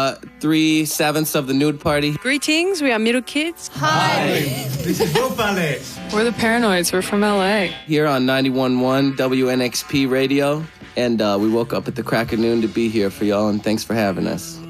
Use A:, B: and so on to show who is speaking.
A: 3/7 of the nude party.
B: Greetings, we are Middle Kids.
C: Hi, this is Wolf Alex.
B: We're the Paranoids, we're from LA.
A: Here on 91.1 WNXP Radio. And we woke up at the crack of noon to be here for y'all, and thanks for having us.